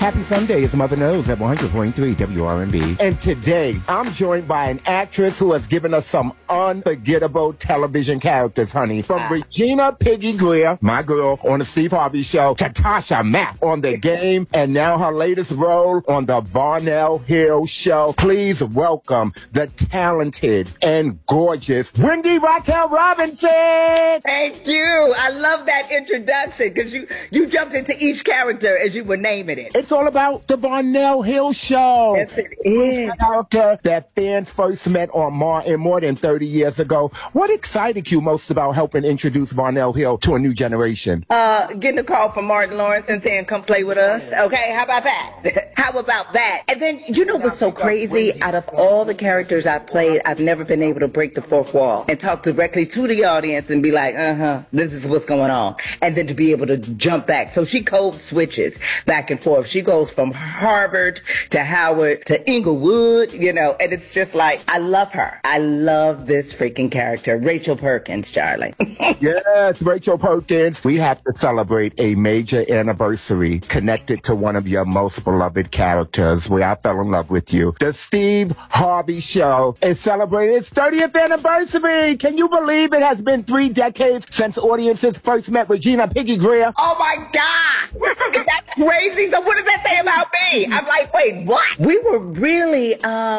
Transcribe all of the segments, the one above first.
Happy Sunday, as Mother knows, at 100.3 WRNB. And today, I'm joined by an actress who has given us some unforgettable television characters, honey. From Regina Piggy Greer, my girl, on the Steve Harvey Show, to Tasha Mack on The Game, and now her latest role on the Barnell Hill Show. Please welcome the talented and gorgeous Wendy Raquel Robinson. Thank you. I love that introduction because you jumped into each character as you were naming it. It's all about the Barnell Hill Show. Yes, it is. A character that fans first met on more than 30 years ago. What excited you most about helping introduce Barnell Hill to a new generation? Getting a call from Martin Lawrence and saying, come play with us. Okay, how about that? How about that? And then, you know what's so crazy? Out of all the characters I've played, I've never been able to break the fourth wall and talk directly to the audience and be like, this is what's going on. And then to be able to jump back. So she code switches back and forth. She goes from Harvard to Howard to Inglewood, you know, and it's just like, I love her. I love this freaking character. Rachel Perkins, Charlie. Yes, Rachel Perkins. We have to celebrate a major anniversary connected to one of your most beloved characters, where I fell in love with you. The Steve Harvey Show is celebrating its 30th anniversary. Can you believe it has been 3 decades since audiences first met Regina Piggy Greer? Oh my God! Is that crazy? So what does that say about me? I'm like, wait, what? We were really,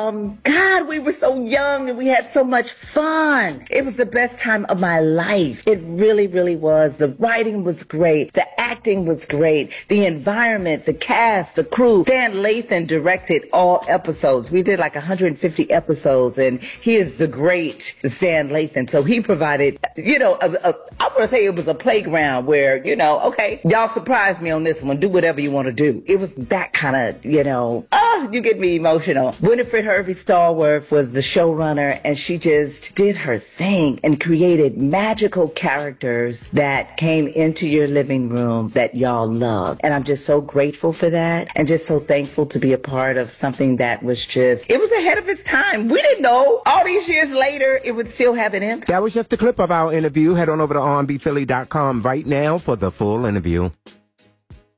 God, we were so young and we had so much fun. It was the best time of my life. It really, really was. The writing was great. The acting was great. The environment, the cast, the crew. Stan Lathan directed all episodes. We did like 150 episodes, and he is the great Stan Lathan. So he provided, you know, I want to say it was a playground where, you know, okay, y'all surprised me on this one. Do whatever you want to do. It was that kind of, you know, you get me emotional. Winifred Hervey Stallworth was the showrunner, and she just did her thing and created magical characters that came into your living room that y'all loved. And I'm just so grateful for that, and just so thankful to be a part of something that was just, it was ahead of its time. We didn't know all these years later it would still have an impact. That was just a clip of our interview. Head on over to rnbphilly.com right now for the full interview.